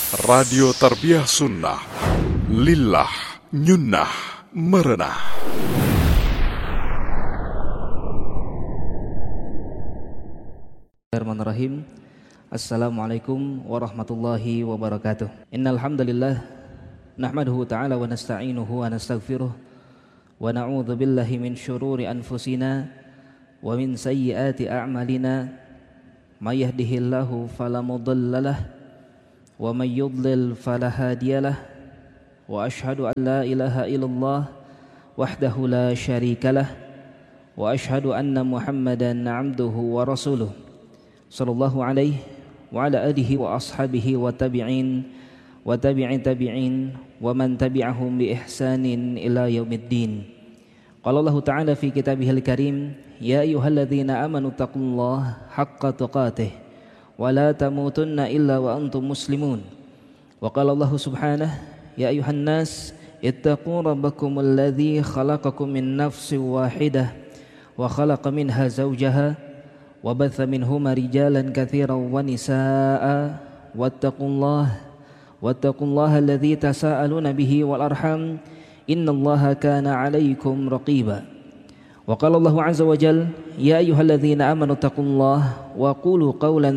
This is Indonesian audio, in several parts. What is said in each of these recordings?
Radio Tarbiyah Sunnah, Lillah, Nyunnah, Merenah. Bismillahirrahmanirrahim. Assalamualaikum warahmatullahi wabarakatuh. Innal hamdalillah nahmaduhu ta'ala wa nasta'inuhu wa nastaghfiruh wa na'udzu billahi min syururi anfusina wa min sayyiati a'malina may yahdihillahu fala mudhillalah wa may yudlil fala hadiyalah wa asyhadu an la ilaha illallah wahdahu la syarikalah wa asyhadu anna Muhammadan 'abduhu wa rasuluh sallallahu alaihi wa ala alihi wa ashabihi wa tabi'in wa tabi'in tabi'in wa man tabi'ahum bi ihsanin ila yaumiddin. Qala Allah ta'ala fi kitabihil karim, ya ayyuhalladzina amanu taqullaha haqqa tuqatih wa la tamutunna illa wa antum muslimun. Wa qala Allah subhanahu, ya ayyuhan nas ittaqu rabbakumul ladzi khalaqakum min nafsin wahidah wa khalaqa minha zawjaha wa batha minhuma rijalan katsiran wa nisaa'a wattaqullaha alladzi tasaaluna bihi wal arham innallaha kana 'alaikum raqiba. Wa qala Allahu 'azza wa jalla, ya ayyuhalladzina amanu taqullaha wa qulu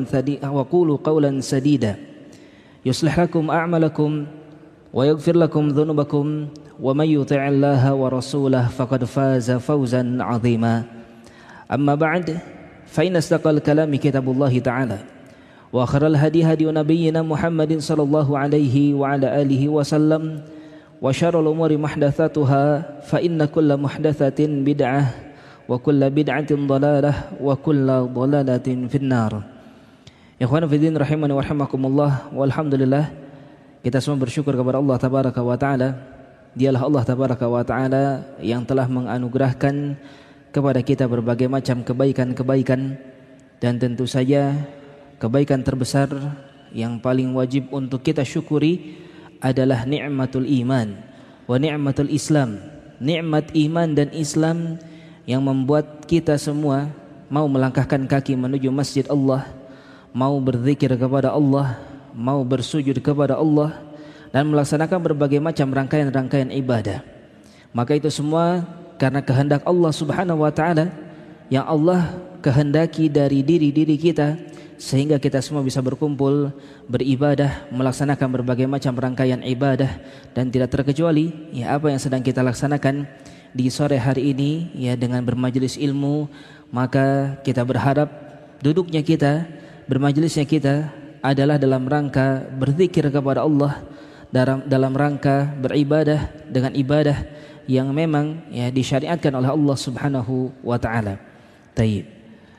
qawlan sadida yuslih lakum a'malakum wa yaghfir lakum dhunubakum wa may yuti'illaha wa rasulahu faqad faza fawzan 'azima. Amma ba'd, fa inna asdaqal kalami kitabullahi ta'ala wa khairal hadi hadi nabiyyina Muhammadin sallallahu alaihi wa ala alihi wa sallam wa syarrul umuri muhdatsatuha fa inna kulla muhdatsatin bid'ah wa kulla bid'atin dhalalah wa kulla dhalalatin finnar. Ikhwan fillah rahimani wa rahimakumullah, walhamdulillah kita semua bersyukur kepada Allah tabaraka wa taala. Dialah Allah tabaraka wa taala yang telah menganugerahkan kepada kita berbagai macam kebaikan-kebaikan, dan tentu saja kebaikan terbesar yang paling wajib untuk kita syukuri adalah nikmatul iman wa nikmatul Islam. Nikmat iman dan Islam yang membuat kita semua mau melangkahkan kaki menuju masjid Allah, mau berzikir kepada Allah, mau bersujud kepada Allah, dan melaksanakan berbagai macam rangkaian-rangkaian ibadah. Maka itu semua karena kehendak Allah subhanahu wa ta'ala yang Allah kehendaki dari diri kita, sehingga kita semua bisa berkumpul, beribadah, melaksanakan berbagai macam rangkaian ibadah. Dan tidak terkecuali ya apa yang sedang kita laksanakan di sore hari ini ya, dengan bermajelis ilmu. Maka kita berharap duduknya kita, bermajelisnya kita adalah dalam rangka berzikir kepada Allah, dalam rangka beribadah dengan ibadah yang memang ya disyariatkan oleh Allah subhanahu wa ta'ala. Taib.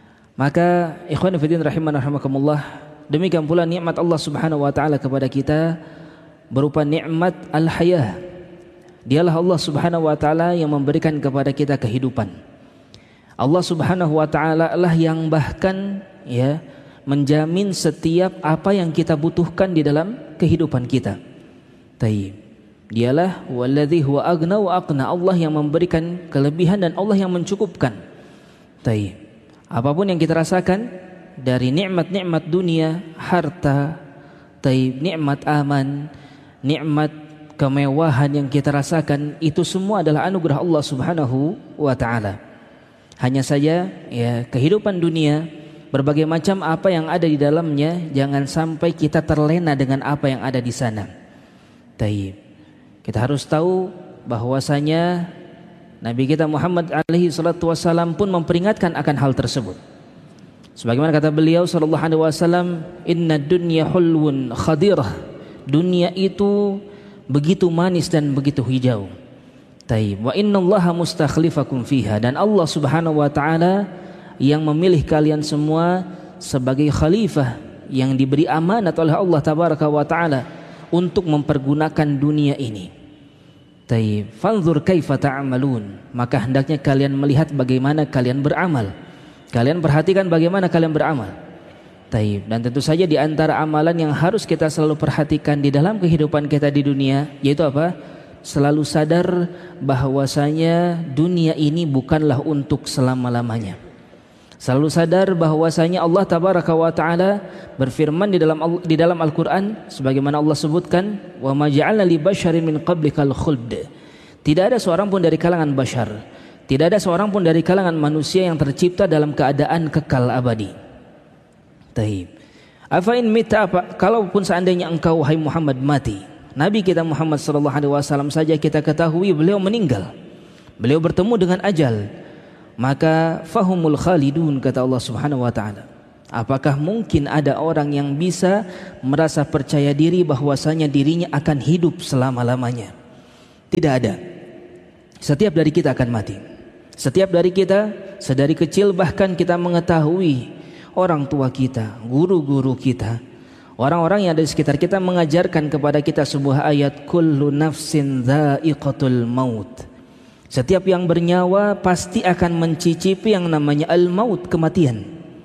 Maka ikhwan fillah rahimani rahimakumullah, demikian pula nikmat Allah subhanahu wa ta'ala kepada kita berupa nikmat al-hayah. Dialah Allah subhanahu wa ta'ala yang memberikan kepada kita kehidupan. Allah subhanahu wa ta'ala lah yang bahkan ya menjamin setiap apa yang kita butuhkan di dalam kehidupan kita. Taib. Dialah walladzi huwa aghna wa aqna, Allah yang memberikan kelebihan dan Allah yang mencukupkan. Taib. Apapun yang kita rasakan dari nikmat-nikmat dunia, harta, taib, nikmat aman, nikmat kemewahan yang kita rasakan, itu semua adalah anugerah Allah subhanahu wa ta'ala. Hanya saja ya kehidupan dunia, berbagai macam apa yang ada di dalamnya, jangan sampai kita terlena dengan apa yang ada di sana. Taib. Kita harus tahu bahwasanya Nabi kita Muhammad alaihi salatu wasallam pun memperingatkan akan hal tersebut. Sebagaimana kata beliau sallallahu alaihi wasallam, inna dunya hulwun khadirah. Dunia itu begitu manis dan begitu hijau. Taib. Wa innallaha mustakhlifakum fiha, dan Allah subhanahu wa ta'ala yang memilih kalian semua sebagai khalifah yang diberi amanat oleh Allah tabaraka wa ta'ala untuk mempergunakan dunia ini. Taib. Fanzur kaifa ta'malun, maka hendaknya kalian melihat bagaimana kalian beramal. Kalian perhatikan bagaimana kalian beramal. Taib. Dan tentu saja di antara amalan yang harus kita selalu perhatikan di dalam kehidupan kita di dunia, yaitu apa? Selalu sadar bahwasanya dunia ini bukanlah untuk selama-lamanya. Selalu sadar bahwasanya Allah tabaraka wa taala berfirman di dalam Al-Qur'an sebagaimana Allah sebutkan, "Wa ma ja'alna li basyarin min qablikal khuld." Tidak ada seorang pun dari kalangan bashar, tidak ada seorang pun dari kalangan manusia yang tercipta dalam keadaan kekal abadi. Taib. Afa in mita, apa kalaupun seandainya engkau wahai Muhammad mati, Nabi kita Muhammad sallallahu alaihi wasallam saja kita ketahui beliau meninggal. Beliau bertemu dengan ajal. Maka fahumul khalidun, kata Allah Subhanahu wa taala. Apakah mungkin ada orang yang bisa merasa percaya diri bahwasanya dirinya akan hidup selama-lamanya? Tidak ada. Setiap dari kita akan mati. Setiap dari kita sedari kecil bahkan kita mengetahui orang tua kita, guru-guru kita, orang-orang yang ada di sekitar kita mengajarkan kepada kita sebuah ayat, kullu nafsin dha'iqatul maut. Setiap yang bernyawa pasti akan mencicipi yang namanya al-maut, kematian.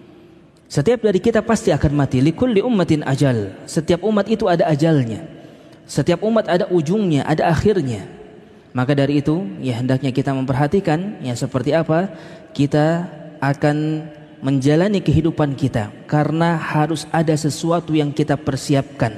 Setiap dari kita pasti akan mati. Likulli ummatin ajal. Setiap umat itu ada ajalnya. Setiap umat ada ujungnya, ada akhirnya. Maka dari itu, ya hendaknya kita memperhatikan ya seperti apa kita akan menjalani kehidupan kita, karena harus ada sesuatu yang kita persiapkan.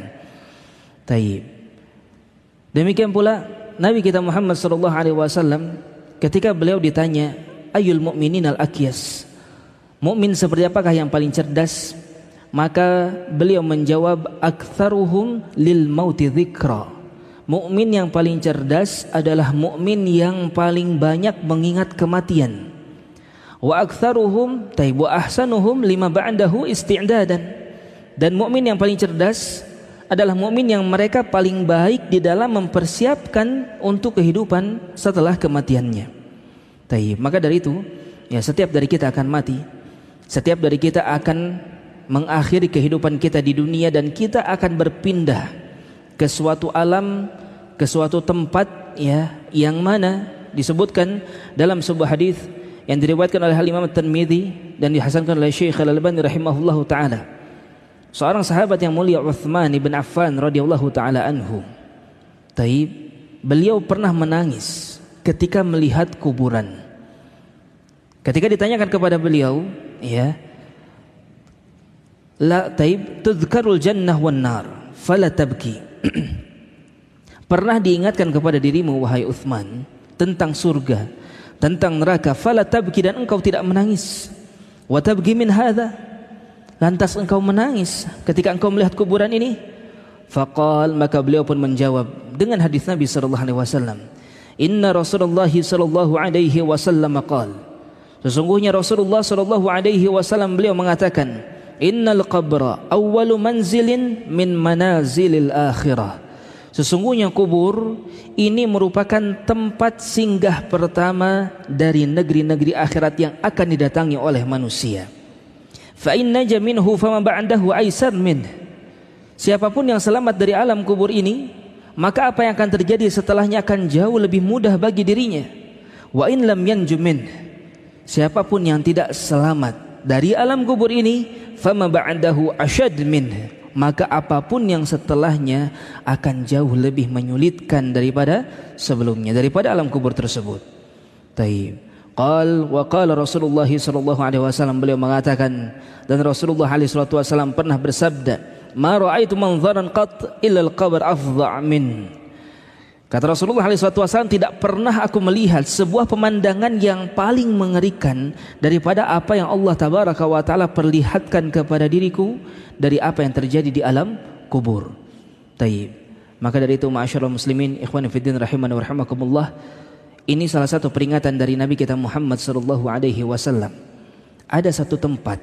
Taib. Demikian pula Nabi kita Muhammad sallallahu alaihi wasallam ketika beliau ditanya ayyul mu'minin al-akyas, mukmin seperti apakah yang paling cerdas, maka beliau menjawab aktsaruhum lil mauti dzikra. Mukmin yang paling cerdas adalah mukmin yang paling banyak mengingat kematian. Wa aktsaruhum wa ahsanuhum lima ba'dahu isti'dadan. Dan mukmin yang paling cerdas adalah mukmin yang mereka paling baik di dalam mempersiapkan untuk kehidupan setelah kematiannya. Taib. Maka dari itu, ya setiap dari kita akan mati. Setiap dari kita akan mengakhiri kehidupan kita di dunia dan kita akan berpindah ke suatu alam, ke suatu tempat ya yang mana disebutkan dalam sebuah hadis yang diriwayatkan oleh Imam At-Tirmidzi dan dihasankan oleh Syekh Al-Albani rahimahullahu taala. Seorang sahabat yang mulia Utsman bin Affan radhiyallahu taala anhu. Taib, beliau pernah menangis ketika melihat kuburan. Ketika ditanyakan kepada beliau, ya, la taib tuzkarul jannah wan nar fala tabki. Pernah diingatkan kepada dirimu wahai Utsman tentang surga, tentang neraka, fala tabki, dan engkau tidak menangis. Wa tabki min hadza, lantas engkau menangis ketika engkau melihat kuburan ini? Faqal, maka beliau pun menjawab dengan hadis Nabi sallallahu alaihi wasallam, inna Rasulullah sallallahu alaihi wasallam qala, sesungguhnya Rasulullah sallallahu alaihi wasallam beliau mengatakan, innal qabra awwalu manzilin min manazilil akhirah. Sesungguhnya kubur ini merupakan tempat singgah pertama dari negeri-negeri akhirat yang akan didatangi oleh manusia. Fa inna jaminhu fama ba'dahu aisar min. Siapapun yang selamat dari alam kubur ini, maka apa yang akan terjadi setelahnya akan jauh lebih mudah bagi dirinya. Wa in lam yanju min. Siapapun yang tidak selamat dari alam kubur ini, fama ba'dahu ashad min. Maka apapun yang setelahnya akan jauh lebih menyulitkan daripada sebelumnya, daripada alam kubur tersebut. Taib. Qala Rasulullah sallallahu alaihi wasallam, beliau mengatakan, dan Rasulullah alaihi wasallam pernah bersabda, ma ra'aitu manzaran qat illa al-qabr afdha' min. Kata Rasulullah alaihi wasallam, tidak pernah aku melihat sebuah pemandangan yang paling mengerikan daripada apa yang Allah tabaraka wa taala perlihatkan kepada diriku dari apa yang terjadi di alam kubur. Taib. Maka dari itu ma'asyiral muslimin, ikhwani fiddin rahimani wa rahimakumullah, ini salah satu peringatan dari Nabi kita Muhammad sallallahu alaihi wasallam. Ada satu tempat,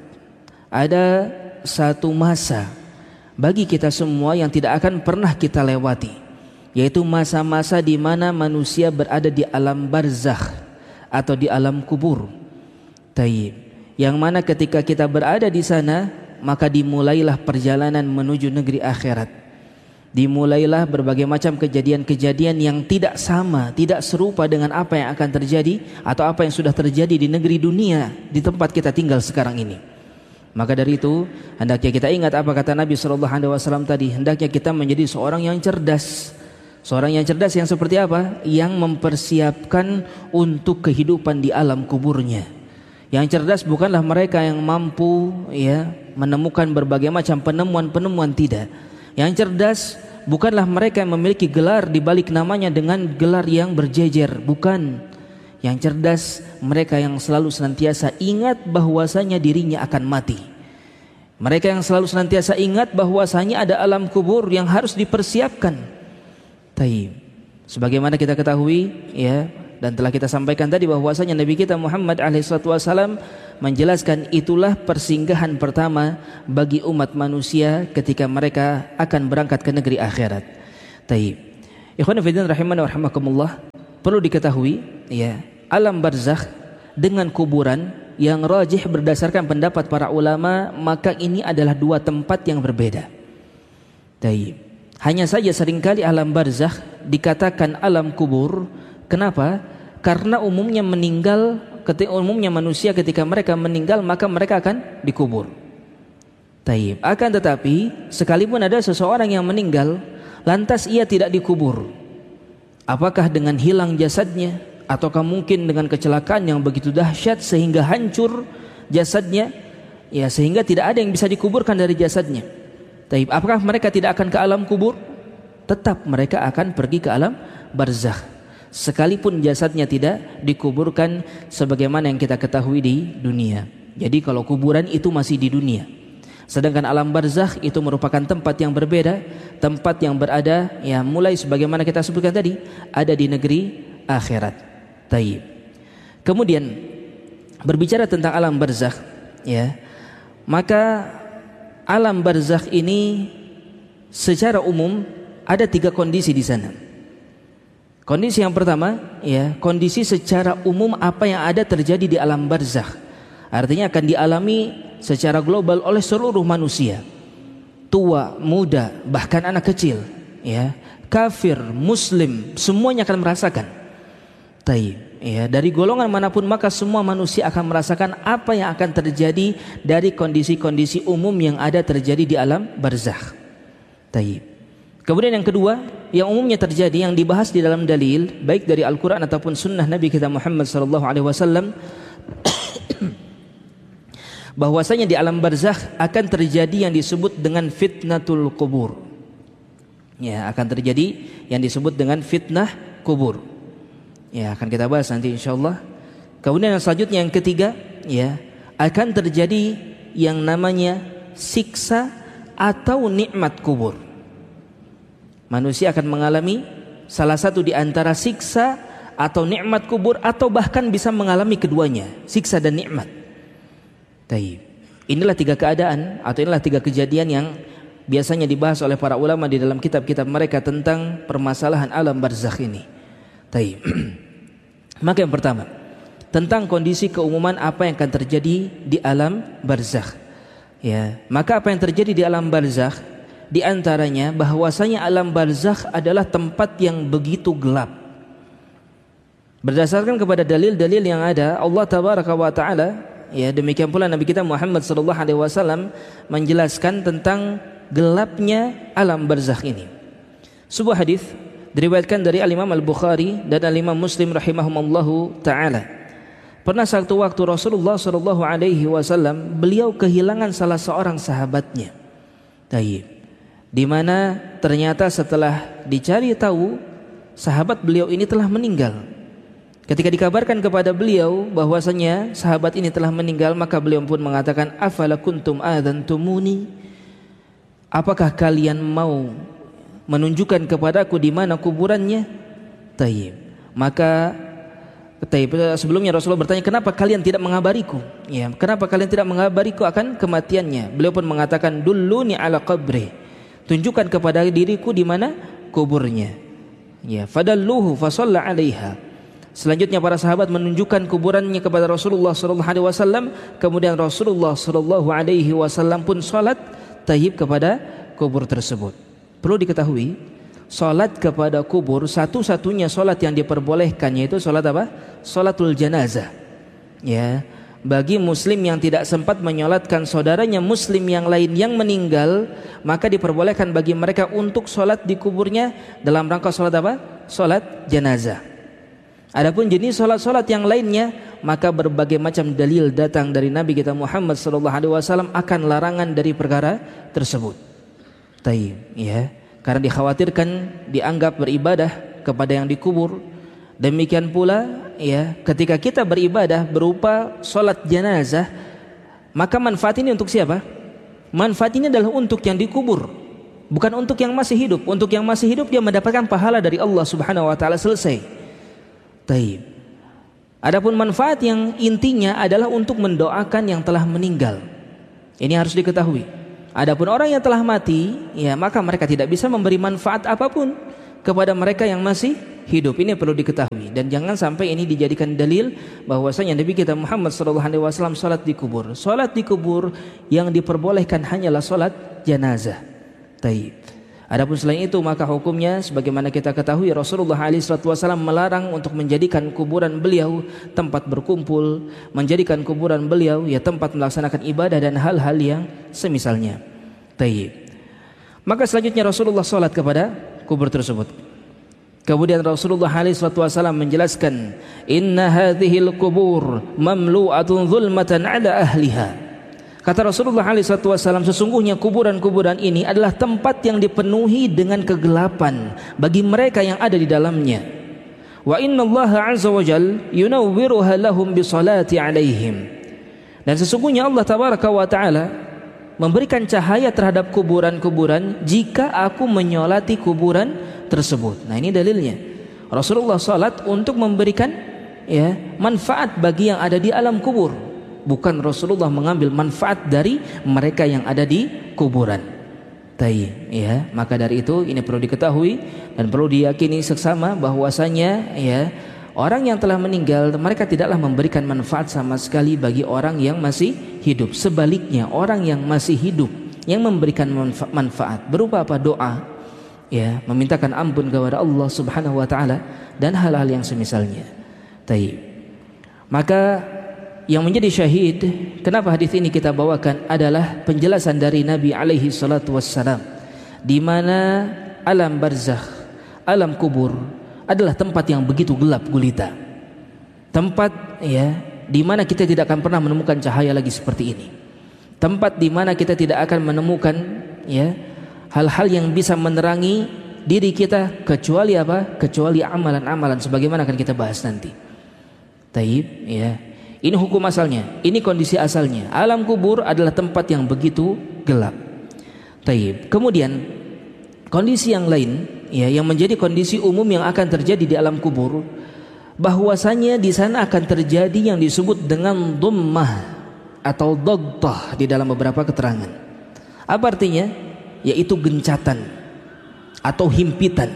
ada satu masa bagi kita semua yang tidak akan pernah kita lewati, yaitu masa-masa di mana manusia berada di alam barzakh atau di alam kubur. Taib. Yang mana ketika kita berada di sana, maka dimulailah perjalanan menuju negeri akhirat. Dimulailah berbagai macam kejadian-kejadian yang tidak sama, tidak serupa dengan apa yang akan terjadi atau apa yang sudah terjadi di negeri dunia, di tempat kita tinggal sekarang ini. Maka dari itu hendaknya kita ingat apa kata Nabi SAW tadi, hendaknya kita menjadi seorang yang cerdas. Seorang yang cerdas yang seperti apa? Yang mempersiapkan untuk kehidupan di alam kuburnya, Yang cerdas bukanlah mereka yang mampu ya menemukan berbagai macam penemuan-penemuan, tidak. Yang cerdas bukanlah mereka yang memiliki gelar di balik namanya dengan gelar yang berjejer, bukan. Yang cerdas mereka yang selalu senantiasa ingat bahwasanya dirinya akan mati. Mereka yang selalu senantiasa ingat bahwasanya ada alam kubur yang harus dipersiapkan. Taib. Sebagaimana kita ketahui ya, dan telah kita sampaikan tadi bahwasanya Nabi kita Muhammad SAW menjelaskan itulah persinggahan pertama bagi umat manusia ketika mereka akan berangkat ke negeri akhirat. Taib. Ikhwan fillah rahimani wa rahimakumullah, perlu diketahui ya, alam barzakh dengan kuburan yang rajih berdasarkan pendapat para ulama, maka ini adalah dua tempat yang berbeda. Taib. Hanya saja seringkali alam barzakh dikatakan alam kubur. Kenapa? Karena umumnya manusia ketika mereka meninggal maka mereka akan dikubur. Taib. Akan tetapi sekalipun ada seseorang yang meninggal lantas ia tidak dikubur, apakah dengan hilang jasadnya ataukah mungkin dengan kecelakaan yang begitu dahsyat sehingga hancur jasadnya ya, sehingga tidak ada yang bisa dikuburkan dari jasadnya. Taib. Apakah mereka tidak akan ke alam kubur? Tetap mereka akan pergi ke alam barzakh sekalipun jasadnya tidak dikuburkan sebagaimana yang kita ketahui di dunia. Jadi kalau kuburan itu masih di dunia, sedangkan alam barzakh itu merupakan tempat yang berbeda, tempat yang berada ya mulai sebagaimana kita sebutkan tadi ada di negeri akhirat. Taib. Kemudian berbicara tentang alam barzakh ya, maka alam barzakh ini secara umum ada 3 kondisi di sana. Kondisi yang pertama ya, kondisi secara umum apa yang ada terjadi di alam barzakh. Artinya akan dialami secara global oleh seluruh manusia. Tua, muda, bahkan anak kecil ya, kafir, muslim, semuanya akan merasakan. Taib. Ya, dari golongan manapun maka semua manusia akan merasakan apa yang akan terjadi dari kondisi-kondisi umum yang ada terjadi di alam barzakh. Taib. Kemudian yang kedua, yang umumnya terjadi yang dibahas di dalam dalil baik dari Al-Qur'an ataupun sunnah Nabi kita Muhammad SAW, bahwasanya di alam barzakh akan terjadi yang disebut dengan fitnatul kubur. Ya, akan terjadi yang disebut dengan fitnah kubur. Ya, akan kita bahas nanti insyaallah. Kemudian yang selanjutnya yang ketiga ya, akan terjadi yang namanya siksa atau nikmat kubur. Manusia akan mengalami salah satu di antara siksa atau nikmat kubur, atau bahkan bisa mengalami keduanya, siksa dan nikmat. Taib. Inilah 3 keadaan atau inilah 3 kejadian yang biasanya dibahas oleh para ulama di dalam kitab-kitab mereka tentang permasalahan alam barzakh ini. Taib. Maka yang pertama, tentang kondisi keumuman apa yang akan terjadi di alam barzakh. Ya, maka apa yang terjadi di alam barzakh? Di antaranya bahwasanya alam barzakh adalah tempat yang begitu gelap. Berdasarkan kepada dalil-dalil yang ada, Allah tabaraka wa taala ya, demikian pula Nabi kita Muhammad sallallahu alaihi wasallam menjelaskan tentang gelapnya alam barzakh ini. Sebuah hadis diriwayatkan dari Al-Imam Al-Bukhari dan Al-Imam Muslim rahimahumallahu taala. Pernah satu waktu Rasulullah sallallahu alaihi wasallam beliau kehilangan salah seorang sahabatnya. Taib. Di mana ternyata setelah dicari tahu sahabat beliau ini telah meninggal. Ketika dikabarkan kepada beliau bahwasanya sahabat ini telah meninggal, maka beliau pun mengatakan, afala kuntum adzantumuni, apakah kalian mau menunjukkan kepadaku di mana kuburannya? Taib. Maka sebelumnya Rasulullah bertanya, kenapa kalian tidak mengabariku? Ya, kenapa kalian tidak mengabariku akan kematiannya? Beliau pun mengatakan, dulluni ala qabri, tunjukkan kepada diriku di mana kuburnya. Ya, fadalluhu fa shalla 'alaiha. Selanjutnya para sahabat menunjukkan kuburannya kepada Rasulullah sallallahu alaihi wasallam, kemudian Rasulullah sallallahu alaihi wasallam pun salat tayyib kepada kubur tersebut. Perlu diketahui, salat kepada kubur satu-satunya salat yang diperbolehkan yaitu salat apa? Salatul janazah. Ya. Bagi muslim yang tidak sempat menyolatkan saudaranya muslim yang lain yang meninggal, maka diperbolehkan bagi mereka untuk sholat di kuburnya dalam rangka sholat apa? Sholat jenazah. Adapun jenis salat-salat yang lainnya, maka berbagai macam dalil datang dari Nabi kita Muhammad sallallahu alaihi wasallam akan larangan dari perkara tersebut. Taib, ya. Karena dikhawatirkan dianggap beribadah kepada yang dikubur. Demikian pula, ya, ketika kita beribadah berupa salat jenazah, maka manfaat ini untuk siapa? Manfaat ini adalah untuk yang dikubur, bukan untuk yang masih hidup. Untuk yang masih hidup dia mendapatkan pahala dari Allah Subhanahu wa taala, selesai. Taib. Adapun manfaat yang intinya adalah untuk mendoakan yang telah meninggal. Ini harus diketahui. Adapun orang yang telah mati, ya, maka mereka tidak bisa memberi manfaat apapun kepada mereka yang masih hidup. Ini perlu diketahui, dan jangan sampai ini dijadikan dalil bahwasanya Nabi kita Muhammad SAW salat di kubur. Salat di kubur yang diperbolehkan hanyalah salat jenazah. Taib. Adapun selain itu, maka hukumnya sebagaimana kita ketahui, Rasulullah SAW melarang untuk menjadikan kuburan beliau tempat berkumpul, menjadikan kuburan beliau ya tempat melaksanakan ibadah dan hal-hal yang semisalnya. Taib. Maka selanjutnya Rasulullah salat kepada kubur tersebut. Kemudian Rasulullah SAW menjelaskan, inna hadhil kubur mamlu'atun zulmatan ala ahliha. Kata Rasulullah SAW, sesungguhnya kuburan-kuburan ini adalah tempat yang dipenuhi dengan kegelapan bagi mereka yang ada di dalamnya. Wa inna Allah azza wa jal yunawwiruha lahum bisalati alaihim. Dan sesungguhnya Allah tabaraka wa ta'ala memberikan cahaya terhadap kuburan-kuburan jika aku menyolati kuburan tersebut. Nah, ini dalilnya. Rasulullah salat untuk memberikan ya manfaat bagi yang ada di alam kubur. Bukan Rasulullah mengambil manfaat dari mereka yang ada di kuburan. Taib, ya. Maka dari itu ini perlu diketahui dan perlu diyakini seksama bahwasanya ya orang yang telah meninggal mereka tidaklah memberikan manfaat sama sekali bagi orang yang masih hidup. Sebaliknya orang yang masih hidup yang memberikan manfaat berupa apa? Doa, ya, memintakan ampun kepada Allah Subhanahu wa taala dan hal-hal yang semisalnya. Taib. Maka yang menjadi syahid, kenapa hadis ini kita bawakan adalah penjelasan dari Nabi alaihi salatu wassalam, di mana alam barzakh, alam kubur adalah tempat yang begitu gelap gulita. Tempat ya di mana kita tidak akan pernah menemukan cahaya lagi seperti ini. Tempat di mana kita tidak akan menemukan ya hal-hal yang bisa menerangi diri kita kecuali apa? Kecuali amalan-amalan sebagaimana akan kita bahas nanti. Taib, ya. Ini hukum asalnya, ini kondisi asalnya. Alam kubur adalah tempat yang begitu gelap. Taib. Kemudian kondisi yang lain, ya, yang menjadi kondisi umum yang akan terjadi di alam kubur, bahwasanya di sana akan terjadi yang disebut dengan dhammah atau dagtah di dalam beberapa keterangan. Apa artinya? Yaitu gencatan atau himpitan.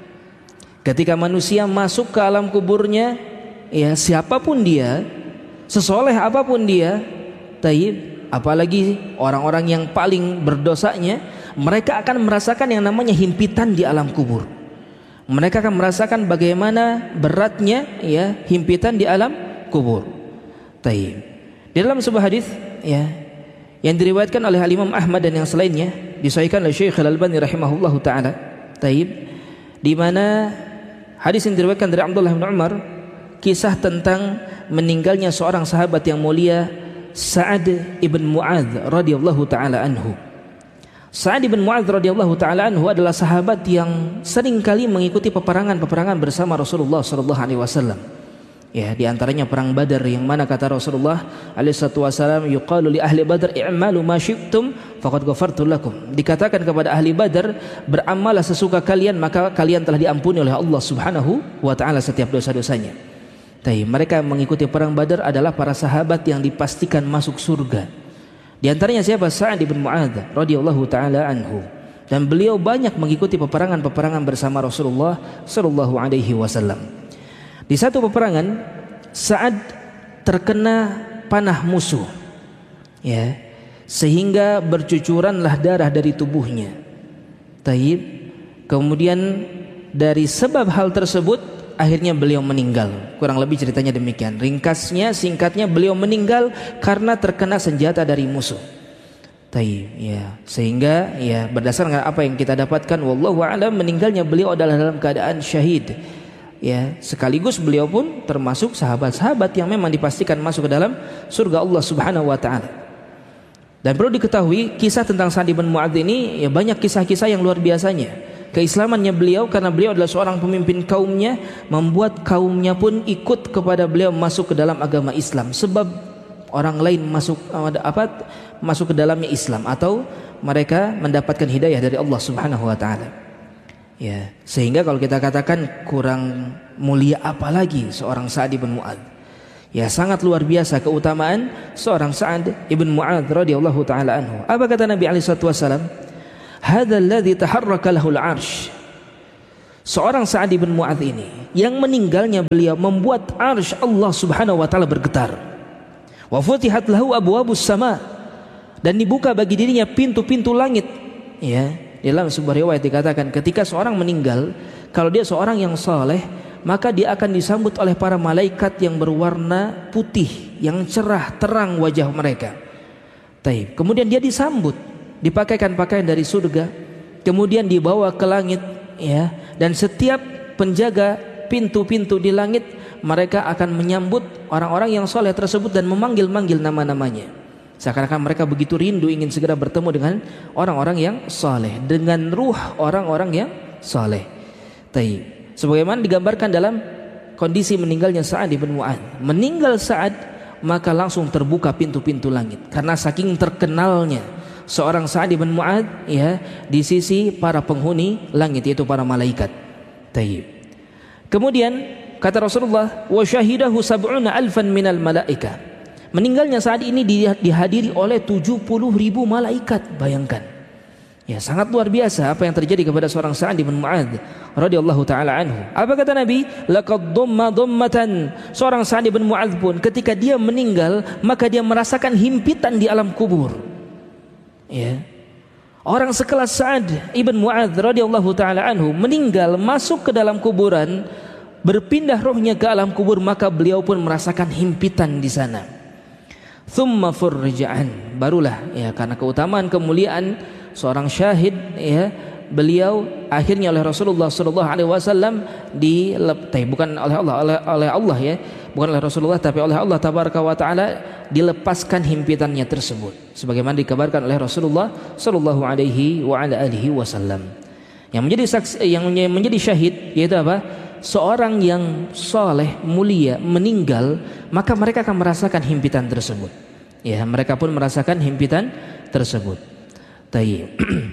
Ketika manusia masuk ke alam kuburnya, ya, siapapun dia, sesoleh apapun dia, taib, apalagi orang-orang yang paling berdosanya, mereka akan merasakan yang namanya himpitan di alam kubur. Mereka akan merasakan bagaimana beratnya ya himpitan di alam kubur. Taib. Di dalam sebuah hadis ya yang diriwayatkan oleh Imam Ahmad dan yang selainnya, disahihkan oleh Syekh Al-Albani rahimahullahu taala. Taib. Di mana hadis yang diriwayatkan dari Abdullah bin Umar, kisah tentang meninggalnya seorang sahabat yang mulia, Sa'ad ibn Mu'adz radhiyallahu taala anhu. Sa'ad ibn Mu'adz radhiyallahu taala anhu adalah sahabat yang sering kali mengikuti peperangan-peperangan bersama Rasulullah sallallahu alaihi wasallam. Ya, di antaranya perang Badar yang mana kata Rasulullah alaihi wasallam, yuqalu li ahli Badar i'malu ma syi'tum faqad ghafartu lakum. Dikatakan kepada ahli Badar, beramallah sesuka kalian maka kalian telah diampuni oleh Allah Subhanahu wa taala setiap dosa-dosanya. Tapi mereka mengikuti perang Badar adalah para sahabat yang dipastikan masuk surga. Di antaranya siapa? Sa'ad bin Mu'adz radhiyallahu taala anhu. Dan beliau banyak mengikuti peperangan-peperangan bersama Rasulullah sallallahu alaihi wasallam. Di satu peperangan, Sa'ad terkena panah musuh. Ya, sehingga bercucuranlah darah dari tubuhnya. Taib. Kemudian dari sebab hal tersebut akhirnya beliau meninggal. Kurang lebih ceritanya demikian. Ringkasnya, singkatnya, beliau meninggal karena terkena senjata dari musuh. Taib, ya. Sehingga ya berdasarkan apa yang kita dapatkan, wallahu a'lam, meninggalnya beliau adalah dalam keadaan syahid. Ya, sekaligus beliau pun termasuk sahabat-sahabat yang memang dipastikan masuk ke dalam surga Allah Subhanahu wa taala. Dan perlu diketahui kisah tentang Sa'd bin Mu'adz ini ya banyak kisah-kisah yang luar biasanya. Keislamannya beliau karena beliau adalah seorang pemimpin kaumnya, membuat kaumnya pun ikut kepada beliau masuk ke dalam agama Islam sebab orang lain masuk ke dalamnya Islam atau mereka mendapatkan hidayah dari Allah Subhanahu wa taala. Ya, sehingga kalau kita katakan kurang mulia apalagi seorang Sa'd bin Mu'adz. Ya, sangat luar biasa keutamaan seorang Sa'd bin Mu'adz radhiyallahu taala anhu. Apa kata Nabi alaihi wasallam? Hadzal ladzi taharraka lahul 'arsy. Seorang Sa'd bin Mu'adz ini yang meninggalnya beliau membuat 'arsy Allah Subhanahu wa taala bergetar. Wa futihat lahu abwabus sama, dan dibuka bagi dirinya pintu-pintu langit. Ya, dalam sebuah riwayat dikatakan ketika seorang meninggal, kalau dia seorang yang saleh, maka dia akan disambut oleh para malaikat yang berwarna putih, yang cerah terang wajah mereka. Taib. Kemudian dia disambut, dipakaikan pakaian dari surga, kemudian dibawa ke langit, ya. Dan setiap penjaga pintu-pintu di langit, mereka akan menyambut orang-orang yang saleh tersebut dan memanggil-manggil nama-namanya. Seakan-akan mereka begitu rindu ingin segera bertemu dengan orang-orang yang saleh, dengan ruh orang-orang yang saleh. Taib. Sebagaimana digambarkan dalam kondisi meninggalnya Sa'd bin Mu'adz. Meninggal Sa'd, maka langsung terbuka pintu-pintu langit karena saking terkenalnya seorang Sa'd bin Mu'adz ya di sisi para penghuni langit, yaitu para malaikat. Taib. Kemudian kata Rasulullah, wa syahidahu sab'una alfan minal malaika. Meninggalnya Sa'd ini dihadiri oleh 70.000 malaikat. Bayangkan. Ya, sangat luar biasa apa yang terjadi kepada seorang Sa'd bin Mu'adz radhiyallahu taala anhu. Apa kata Nabi? Laqad dhamma dhammatan. Seorang Sa'd bin Mu'adz pun ketika dia meninggal, maka dia merasakan himpitan di alam kubur. Ya. Orang sekelas Sa'd ibn Mu'adz radhiyallahu taala anhu meninggal, masuk ke dalam kuburan, berpindah rohnya ke alam kubur, maka beliau pun merasakan himpitan di sana. Thumma furrija'an, barulah ya karena keutamaan kemuliaan seorang syahid ya, beliau akhirnya oleh Rasulullah sallallahu alaihi wasallam bukan oleh Allah ya, bukan oleh Rasulullah tapi oleh Allah tabaraka wa taala dilepaskan himpitannya tersebut sebagaimana dikabarkan oleh Rasulullah sallallahu alaihi wa ala alihi wasallam. Yang menjadi syahid yaitu apa? Seorang yang soleh mulia meninggal, maka mereka akan merasakan himpitan tersebut. Ya, mereka pun merasakan himpitan tersebut. Tayyib.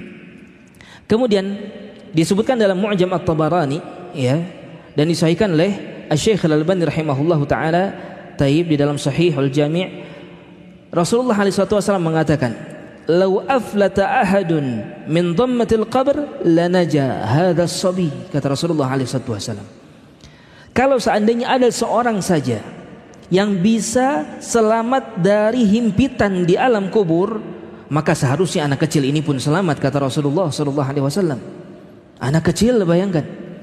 Kemudian disebutkan dalam Mu'jam At-Tabarani ya, dan disahihkan oleh Asy-Syaikh Al-Albani rahimahullahu taala, tayyib, di dalam Sahihul Jami', Rasulullah sallallahu alaihi wasallam mengatakan, "Lau aflata ahadun min dhammatil qabr lanaja hadha as-sabi." Kata Rasulullah sallallahu alaihi wasallam, kalau seandainya ada seorang saja yang bisa selamat dari himpitan di alam kubur, maka seharusnya anak kecil ini pun selamat, kata Rasulullah sallallahu alaihi wasallam. Anak kecil, bayangkan.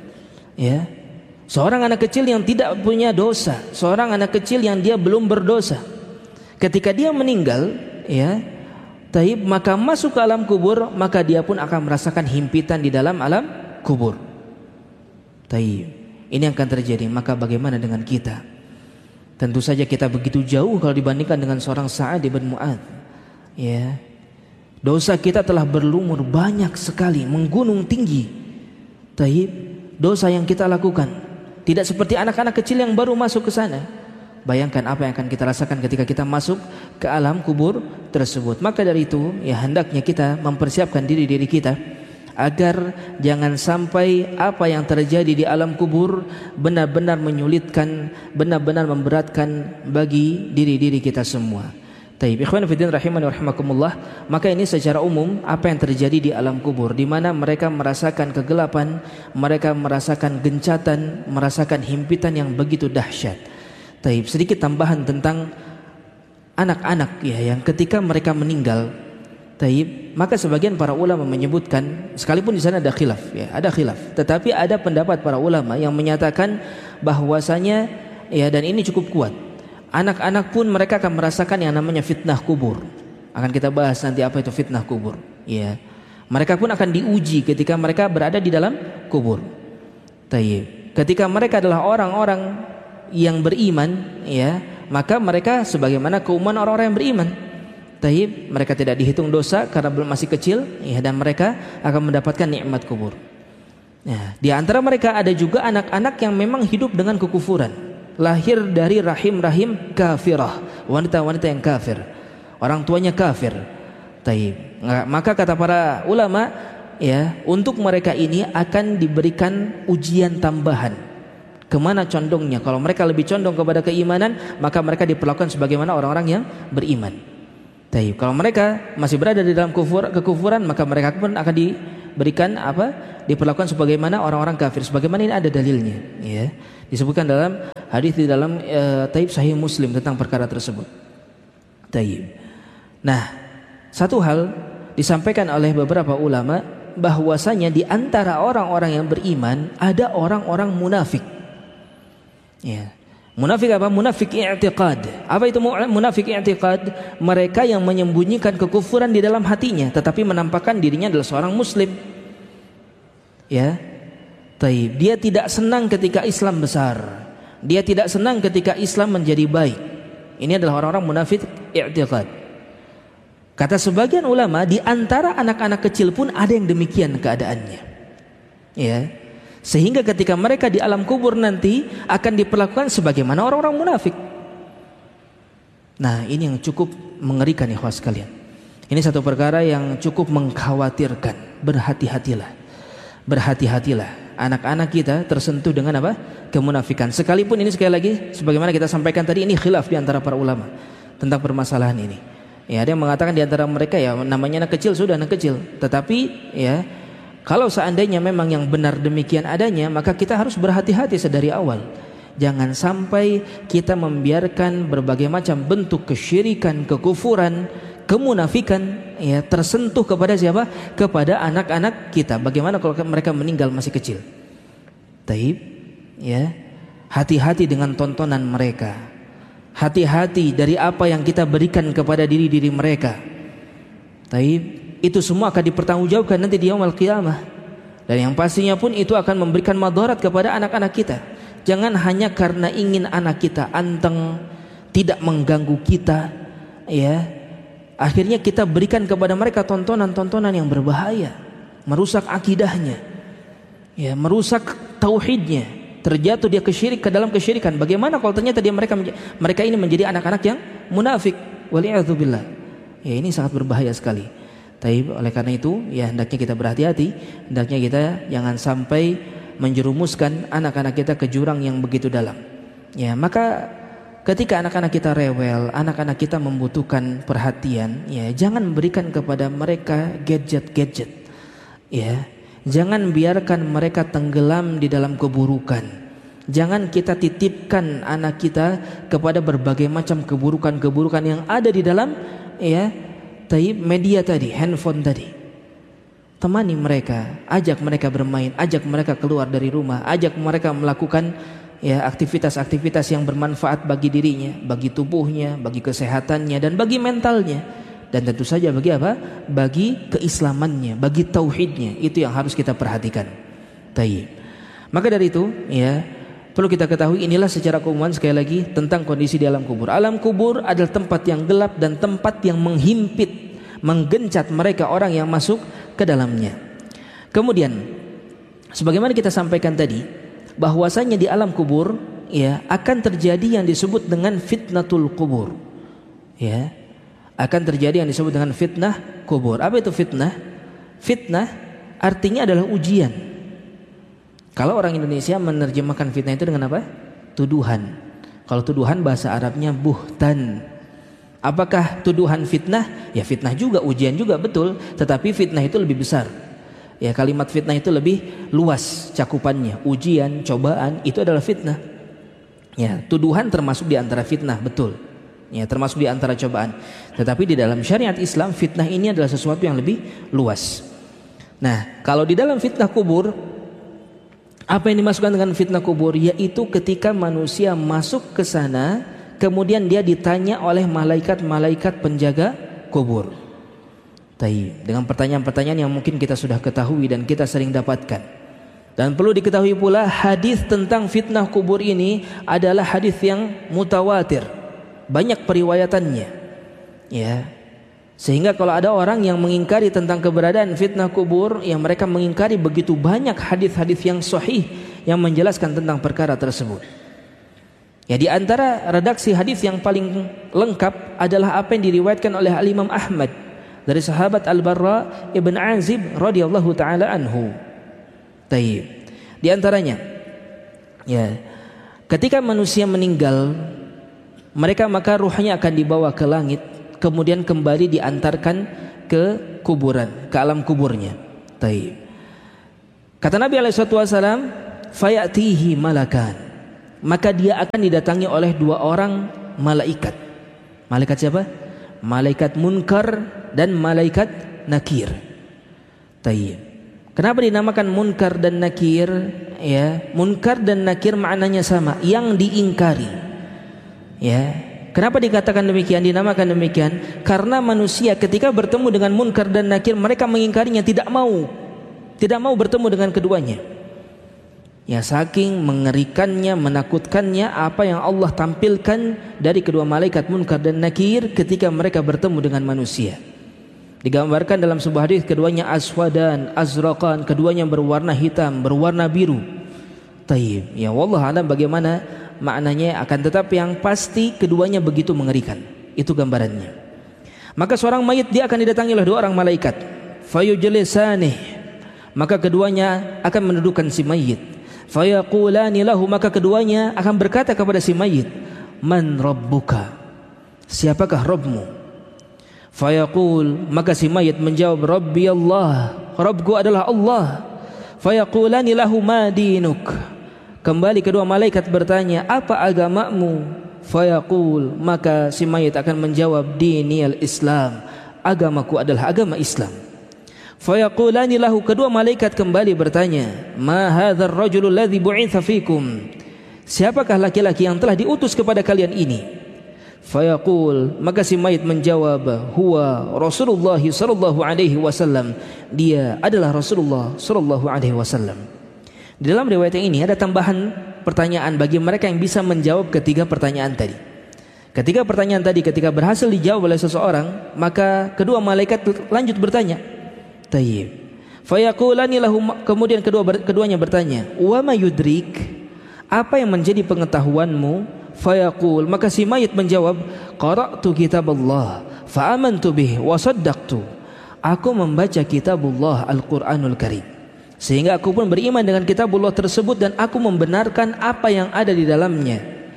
Ya. Seorang anak kecil yang tidak punya dosa, seorang anak kecil yang dia belum berdosa. Ketika dia meninggal, ya, taib, maka masuk ke alam kubur, maka dia pun akan merasakan himpitan di dalam alam kubur. Taib. Ini yang akan terjadi. Maka bagaimana dengan kita? Tentu saja kita begitu jauh kalau dibandingkan dengan seorang Sa'd bin Mu'adz. Ya. Dosa kita telah berlumur banyak sekali, menggunung tinggi. Taib. Dosa yang kita lakukan tidak seperti anak-anak kecil yang baru masuk ke sana. Bayangkan apa yang akan kita rasakan ketika kita masuk ke alam kubur tersebut. Maka dari itu, ya hendaknya kita mempersiapkan diri kita agar jangan sampai apa yang terjadi di alam kubur benar-benar menyulitkan, benar-benar memberatkan bagi diri kita semua. Taib, ikhwan fillah rahimani wa rahimakumullah. Maka ini secara umum apa yang terjadi di alam kubur, di mana mereka merasakan kegelapan, mereka merasakan gencatan, merasakan himpitan yang begitu dahsyat. Taib, sedikit tambahan tentang anak-anak ya, yang ketika mereka meninggal, taib, maka sebagian para ulama menyebutkan, sekalipun di sana ada khilaf ya, ada khilaf, tetapi ada pendapat para ulama yang menyatakan bahwasanya ya, dan ini cukup kuat, anak-anak pun mereka akan merasakan yang namanya fitnah kubur. Akan kita bahas nanti apa itu fitnah kubur ya. Mereka pun akan diuji ketika mereka berada di dalam kubur. Taib. ketika mereka adalah orang-orang yang beriman, ya, maka mereka sebagaimana keumuman orang-orang yang beriman. Taib, mereka tidak dihitung dosa karena belum masih kecil, ya, dan mereka akan mendapatkan nikmat kubur. Ya, di antara mereka ada juga anak-anak yang memang hidup dengan kekufuran, lahir dari rahim-rahim kafirah, wanita-wanita yang kafir, orang tuanya kafir. Taib. Maka kata para ulama, ya, untuk mereka ini akan diberikan ujian tambahan. Kemana condongnya? Kalau mereka lebih condong kepada keimanan, maka mereka diperlakukan sebagaimana orang-orang yang beriman. Taib. Kalau mereka masih berada di dalam kekufuran, maka mereka pun akan diberikan apa? Diperlakukan sebagaimana orang-orang kafir. Sebagaimana ini ada dalilnya, ya. Disebutkan dalam hadis di dalam Taib Sahih Muslim tentang perkara tersebut. Taib. Nah, satu hal disampaikan oleh beberapa ulama bahwasanya di antara orang-orang yang beriman ada orang-orang munafik. Ya. Munafik apa? Munafik i'tiqad. Apa itu munafik i'tiqad? Mereka yang menyembunyikan kekufuran di dalam hatinya tetapi menampakkan dirinya adalah seorang muslim. Ya. Taib. Dia tidak senang ketika Islam besar. Dia tidak senang ketika Islam menjadi baik. Ini adalah orang-orang munafik i'tiqad. Kata sebagian ulama, di antara anak-anak kecil pun ada yang demikian keadaannya. Ya. Sehingga ketika mereka di alam kubur nanti akan diperlakukan sebagaimana orang-orang munafik. Nah, ini yang cukup mengerikan, ikhwas sekalian. Ini satu perkara yang cukup mengkhawatirkan. Berhati-hatilah. Berhati-hatilah. Anak-anak kita tersentuh dengan apa? Kemunafikan. Sekalipun ini sekali lagi sebagaimana kita sampaikan tadi, ini khilaf di antara para ulama tentang permasalahan ini. Ya, ada yang mengatakan di antara mereka, ya, namanya anak kecil sudah anak kecil. Tetapi, ya, kalau seandainya memang yang benar demikian adanya, maka kita harus berhati-hati sedari awal. Jangan sampai kita membiarkan berbagai macam bentuk kesyirikan, kekufuran, kemunafikan, ya, tersentuh kepada siapa? Kepada anak-anak kita. Bagaimana kalau mereka meninggal masih kecil? Taib, ya. Hati-hati dengan tontonan mereka. Hati-hati dari apa yang kita berikan kepada diri-diri mereka. Taib. Itu semua akan dipertanggungjawabkan nanti di yaumul qiyamah. Dan yang pastinya pun itu akan memberikan madarat kepada anak-anak kita. Jangan hanya karena ingin anak kita anteng, tidak mengganggu kita, ya, akhirnya kita berikan kepada mereka tontonan-tontonan yang berbahaya, merusak akidahnya, ya, merusak tauhidnya, terjatuh dia ke dalam kesyirikan. Bagaimana kalau ternyata mereka ini menjadi anak-anak yang munafik? Waliyadzubillah. Ya, ini sangat berbahaya sekali. Taib, oleh karena itu, ya, hendaknya kita berhati-hati, hendaknya kita jangan sampai menjerumuskan anak-anak kita ke jurang yang begitu dalam. Ya, maka ketika anak-anak kita rewel, anak-anak kita membutuhkan perhatian, ya, jangan berikan kepada mereka gadget-gadget. Ya, jangan biarkan mereka tenggelam di dalam keburukan. Jangan kita titipkan anak kita kepada berbagai macam keburukan-keburukan yang ada di dalam, ya, media tadi, handphone tadi. Temani mereka, ajak mereka bermain, ajak mereka keluar dari rumah, ajak mereka melakukan, ya, aktivitas-aktivitas yang bermanfaat bagi dirinya, bagi tubuhnya, bagi kesehatannya, dan bagi mentalnya. Dan tentu saja bagi apa? Bagi keislamannya, bagi tauhidnya. Itu yang harus kita perhatikan. Taib. Maka dari itu, ya, perlu kita ketahui inilah secara keumuman sekali lagi tentang kondisi di alam kubur. Alam kubur adalah tempat yang gelap dan tempat yang menghimpit, menggencat mereka orang yang masuk ke dalamnya. Kemudian, sebagaimana kita sampaikan tadi, bahwasanya di alam kubur, ya, akan terjadi yang disebut dengan fitnatul kubur. Ya, akan terjadi yang disebut dengan fitnah kubur. Apa itu fitnah? Fitnah artinya adalah ujian. Kalau orang Indonesia menerjemahkan fitnah itu dengan apa? Tuduhan. Kalau tuduhan bahasa Arabnya buhtan. Apakah tuduhan fitnah? Ya, fitnah juga, ujian juga, betul. Tetapi fitnah itu lebih besar. Ya, kalimat fitnah itu lebih luas cakupannya. Ujian, cobaan, itu adalah fitnah. Ya, tuduhan termasuk di antara fitnah, betul. Ya, termasuk di antara cobaan. Tetapi di dalam syariat Islam, fitnah ini adalah sesuatu yang lebih luas. Nah, kalau di dalam fitnah kubur, apa yang dimasukkan dengan fitnah kubur? Yaitu ketika manusia masuk ke sana, kemudian dia ditanya oleh malaikat-malaikat penjaga kubur. Dengan pertanyaan-pertanyaan yang mungkin kita sudah ketahui dan kita sering dapatkan. Dan perlu diketahui pula hadis tentang fitnah kubur ini adalah hadis yang mutawatir, banyak periwayatannya. Ya. Sehingga kalau ada orang yang mengingkari tentang keberadaan fitnah kubur, yang mereka mengingkari begitu banyak hadis-hadis yang sahih yang menjelaskan tentang perkara tersebut. Ya, di antara redaksi hadis yang paling lengkap adalah apa yang diriwayatkan oleh Al-Imam Ahmad dari sahabat Al-Barra ibn Azib radhiyallahu taala anhu. Taib. Di antaranya, ya, ketika manusia meninggal, maka ruhnya akan dibawa ke langit, kemudian kembali diantarkan ke kuburan, ke alam kuburnya. Taib. Kata Nabi SAW, fayatihi malakan, maka dia akan didatangi oleh 2 orang malaikat. Malaikat siapa? Malaikat Munkar dan malaikat Nakir. Taib. Kenapa dinamakan Munkar dan Nakir? Ya, Munkar dan Nakir maknanya sama, yang diingkari. Ya, kenapa dikatakan demikian, dinamakan demikian? Karena manusia ketika bertemu dengan Munkar dan Nakir, mereka mengingkarinya, tidak mau bertemu dengan keduanya. Ya, saking mengerikannya, menakutkannya apa yang Allah tampilkan dari kedua malaikat Munkar dan Nakir ketika mereka bertemu dengan manusia. Digambarkan dalam sebuah hadis, keduanya aswadan, azraqan, keduanya berwarna hitam, berwarna biru. Taib. Ya, wallahu a'lam bagaimana maknanya, akan tetapi yang pasti keduanya begitu mengerikan. Itu gambarannya. Maka seorang mayit dia akan didatangi oleh 2 orang malaikat. Fayujlisanih, maka keduanya akan mendudukkan si mayit. Fayaqulani lahu, maka keduanya akan berkata kepada si mayit, man rabbuka, siapakah Rabbmu? Fayaqul, maka si mayit menjawab, Rabbi Allah, Rabbku adalah Allah. Fayaqulani lahu ma dinuk, kembali kedua malaikat bertanya, apa agamamu? Fayaqul, maka si mayit akan menjawab, diniyal Islam, agamaku adalah agama Islam. Fayaqulani lahu, kedua malaikat kembali bertanya, ma hadzal rajulul ladzi bu'itsa fikum, siapakah laki-laki yang telah diutus kepada kalian ini? Fayaqul, maka si mayit menjawab, huwa Rasulullah sallallahu alaihi wasallam, dia adalah Rasulullah sallallahu alaihi wasallam. Di dalam riwayat yang ini ada tambahan pertanyaan bagi mereka yang bisa menjawab ketiga pertanyaan tadi. Ketiga pertanyaan tadi ketika berhasil dijawab oleh seseorang, maka kedua malaikat lanjut bertanya. Tayyib. Fayaqulani lahu, kemudian keduanya bertanya, wa ma yudrik, apa yang menjadi pengetahuanmu? Fayaqul, maka si mayit menjawab, qara'tu kitaballah fa amantu bih wa saddaqtu, aku membaca kitabullah Al-Qur'anul Karim, sehingga aku pun beriman dengan kitabullah tersebut dan aku membenarkan apa yang ada di dalamnya.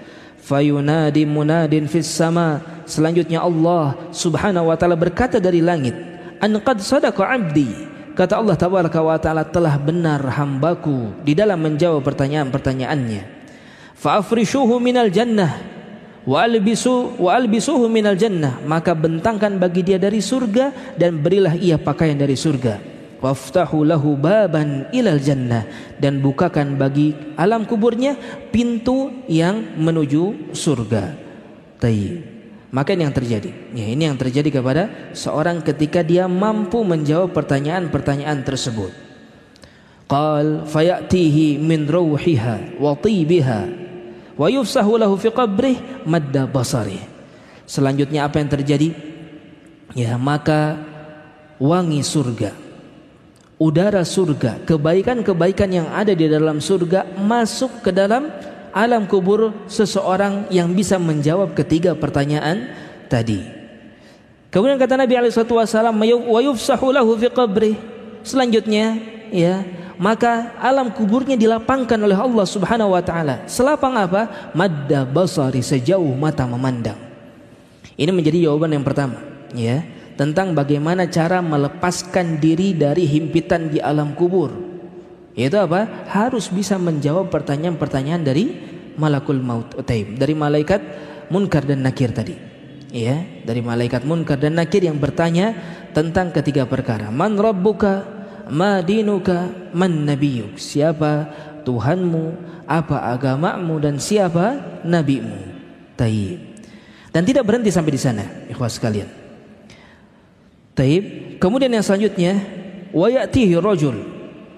Fayunadi munadin fis sama, selanjutnya Allah subhanahu wa ta'ala berkata dari langit, an qad sadaqa abdi, kata Allah tabaraka wa ta'ala, telah benar hambaku di dalam menjawab pertanyaan-pertanyaannya. Fa'afrishuhu minal jannah wa albisuhu minal jannah, maka bentangkan bagi dia dari surga dan berilah ia pakaian dari surga. Waftahu lahu baban ilal jannah, dan bukakan bagi alam kuburnya pintu yang menuju surga. Tayyib. Maka ini yang terjadi. Ya, ini yang terjadi kepada seorang ketika dia mampu menjawab pertanyaan-pertanyaan tersebut. Qal fayatihi min ruhiha wa tibiha wa yufsahu lahu fi qabrih madda basarih. Selanjutnya apa yang terjadi? Ya, maka wangi surga, udara surga, kebaikan-kebaikan yang ada di dalam surga masuk ke dalam alam kubur seseorang yang bisa menjawab ketiga pertanyaan tadi. Kemudian kata Nabi SAW, wa yufsahu lahu fi qabrih. Selanjutnya, ya, maka alam kuburnya dilapangkan oleh Allah Subhanahu wa taala. Selapang apa? Madda basari, sejauh mata memandang. Ini menjadi jawaban yang pertama, ya, tentang bagaimana cara melepaskan diri dari himpitan di alam kubur. Yaitu apa? Harus bisa menjawab pertanyaan-pertanyaan dari malakul maut, dari malaikat Munkar dan Nakir tadi. Ya, dari malaikat Munkar dan Nakir yang bertanya tentang ketiga perkara. Man rabbuka? Ma dinuka, man nabiyuk, siapa Tuhanmu, apa agamamu, dan siapa nabimu. Taib. Dan tidak berhenti sampai di sana, ikhwas sekalian. Taib. Kemudian yang selanjutnya, wa ya'tihi rajul,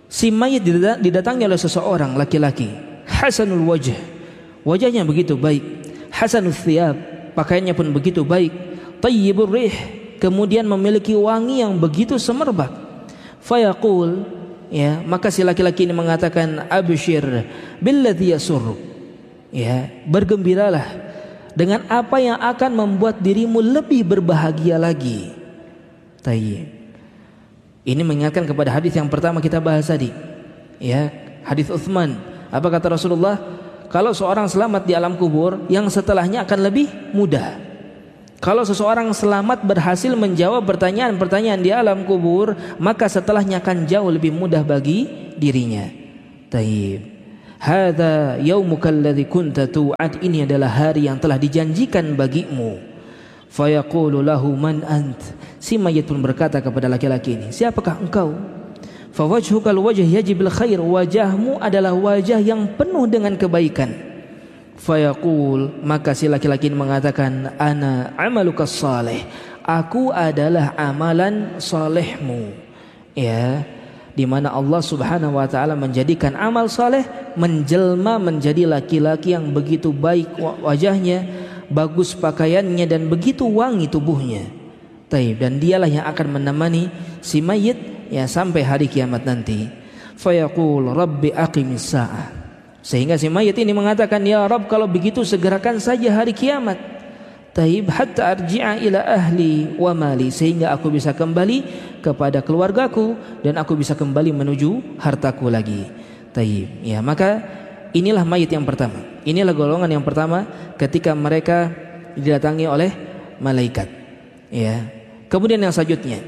Si mayit didatangi oleh seseorang laki-laki, hasanul wajh, wajahnya begitu baik, hasanul thiyab, pakaiannya pun begitu baik, tayyibur rih, kemudian memiliki wangi yang begitu semerbak. Fayaqul, ya, maka si laki-laki ini mengatakan, abshir billadhi yasurru, ya, bergembiralah dengan apa yang akan membuat dirimu lebih berbahagia lagi. Tayyib. Ini mengingatkan kepada hadis yang pertama kita bahas tadi, ya, hadis Utsman. Apa kata Rasulullah? Kalau seorang selamat di alam kubur, yang setelahnya akan lebih mudah. Kalau seseorang selamat berhasil menjawab pertanyaan-pertanyaan di alam kubur, maka setelahnya akan jauh lebih mudah bagi dirinya. Taib. Hadza yaumuka alladzi kunta tu'ad, ini adalah hari yang telah dijanjikan bagimu. Fayaqulu lahu man ant, si mayit pun berkata kepada laki-laki ini, siapakah engkau? Fawajhukal wajh yajibil khair, wajahmu adalah wajah yang penuh dengan kebaikan. Fayaqul, maka si laki-laki ini mengatakan, ana amalukas salih, aku adalah amalan salehmu, ya, di mana Allah Subhanahu wa taala menjadikan amal saleh menjelma menjadi laki-laki yang begitu baik wajahnya, bagus pakaiannya, dan begitu wangi tubuhnya. Taib, dan dialah yang akan menemani si mayit, ya, sampai hari kiamat nanti. Fayaqul rabbi aqimis sa'ah, sehingga si mayit ini mengatakan, ya Rabb, kalau begitu segerakan saja hari kiamat. Taib, hatta arji'a ila ahli wa mali, sehingga aku bisa kembali kepada keluargaku dan aku bisa kembali menuju hartaku lagi. Taib, ya, maka inilah mayit yang pertama. Inilah golongan yang pertama ketika mereka didatangi oleh malaikat, ya. Kemudian yang selanjutnya,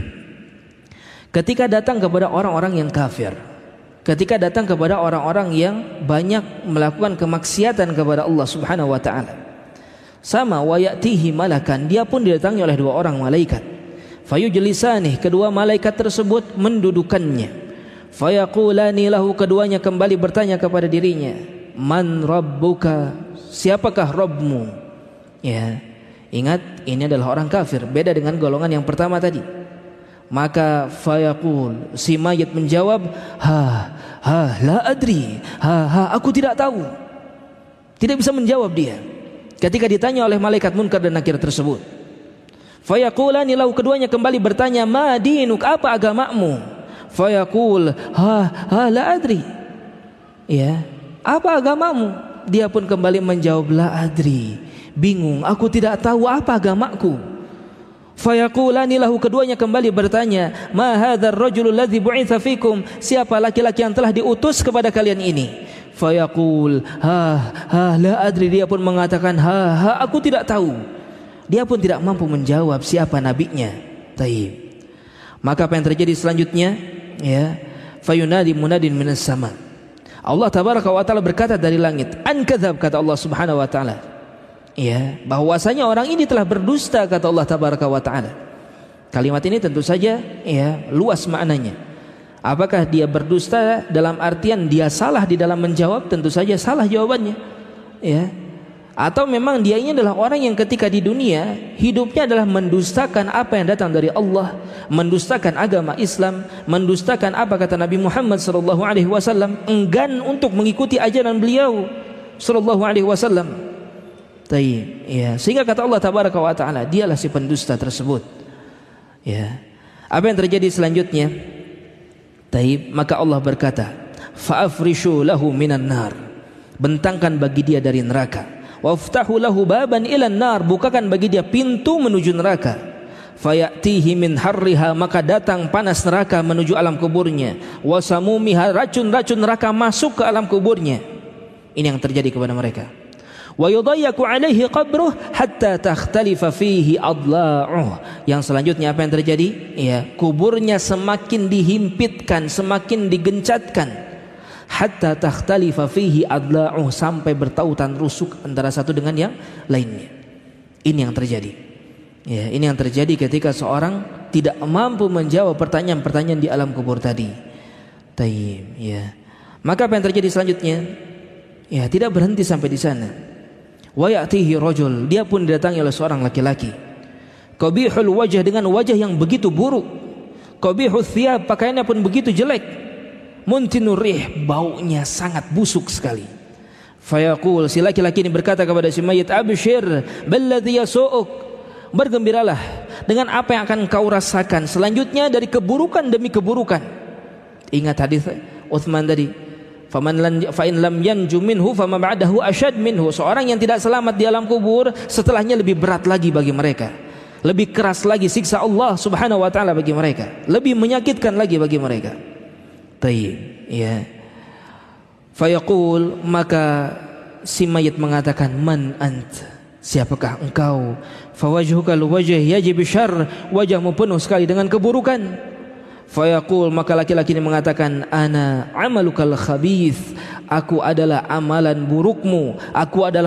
ketika datang kepada orang-orang yang kafir, ketika datang kepada orang-orang yang banyak melakukan kemaksiatan kepada Allah Subhanahu wa taala, sama wa ya'tihi malakan, dia pun didatangi oleh dua orang malaikat. Fayujlisani, kedua malaikat tersebut mendudukannya. Fayaqulani lahu, keduanya kembali bertanya kepada dirinya, man rabbuka, siapakah Rabbmu? Ya, ingat, ini adalah orang kafir, beda dengan golongan yang pertama tadi. Maka fayaqul, si mayit menjawab, la adri, aku tidak tahu. Tidak bisa menjawab dia ketika ditanya oleh malaikat munkar dan nakir tersebut. Fayaqulani lahu, keduanya kembali bertanya, ma dinuk, apa agamamu? Fayaqul, la adri, ya, apa agamamu? Dia pun kembali menjawab, la adri, bingung, aku tidak tahu apa agamaku. Fayaqulani lahu, keduanya kembali bertanya, ma hadzal rajulul ladzi bu'itsa fikum, siapa laki-laki yang telah diutus kepada kalian ini? Fayaqul, la adri, dia pun mengatakan, aku tidak tahu. Dia pun tidak mampu menjawab siapa nabinya. Taib. Maka apa yang terjadi selanjutnya? Ya, fayunadi munadin minas sama. Allah tabaraka wa taala berkata dari langit, an kadzab, kata Allah Subhanahu wa taala, ya, bahwasanya orang ini telah berdusta, kata Allah tabaraka wa taala. Kalimat ini tentu saja, ya, luas maknanya. Apakah dia berdusta dalam artian dia salah di dalam menjawab? Tentu saja salah jawabannya, ya. Atau memang dia ini adalah orang yang ketika di dunia hidupnya adalah mendustakan apa yang datang dari Allah, mendustakan agama Islam, mendustakan apa kata Nabi Muhammad SAW, enggan untuk mengikuti ajaran beliau SAW. Taib, ya, sehingga kata Allah tabaraka wa taala, dialah si pendusta tersebut. Ya. Apa yang terjadi selanjutnya? Taib, maka Allah berkata, fa'afrishu lahu minan nar, bentangkan bagi dia dari neraka. Waftahu lahu baban ilan nar, bukakan bagi dia pintu menuju neraka. Fayatihi min harriha, maka datang panas neraka menuju alam kuburnya. Wasamumiha, racun-racun neraka masuk ke alam kuburnya. Ini yang terjadi kepada mereka. Wa yudayyaku alaihi qabruh hatta takhtalifa fihi adla'uh. Yang selanjutnya apa yang terjadi? Ya, kuburnya semakin dihimpitkan, semakin digencatkan. Hatta takhtalifa fihi adla'uh, sampai bertautan rusuk antara satu dengan yang lainnya. Ini yang terjadi. Ya, ini yang terjadi ketika seorang tidak mampu menjawab pertanyaan-pertanyaan di alam kubur tadi. Taib, ya. Maka apa yang terjadi selanjutnya? Ya, tidak berhenti sampai di sana. Wa ya'tihi rajul, dia pun didatangi oleh seorang laki-laki. Qabihul wajh, dengan wajah yang begitu buruk. Qabihul thiyab, pakaiannya pun begitu jelek. muntinur rih, baunya sangat busuk sekali. Fayaqul, si laki-laki ini berkata kepada si mayit, abshir billadhi yasu'uk, bergembiralah dengan apa yang akan kau rasakan selanjutnya dari keburukan demi keburukan. Ingat hadis Utsman tadi, fa in lam yanju minhu fama ba'dahu ashad minhu. Seorang yang tidak selamat di alam kubur, setelahnya lebih berat lagi bagi mereka, lebih keras lagi siksa Allah Subhanahu wa taala bagi mereka, lebih menyakitkan lagi bagi mereka. Tayyib, ya. Fayaqul, maka si mayit mengatakan, man ant, siapakah engkau? Fawajhukal wajh yajib syarr, wajahmu penuh sekali dengan keburukan. Fayaqul, maka laki-laki ini mengatakan, ana amalukal khabith, aku adalah amalan burukmu, aku adalah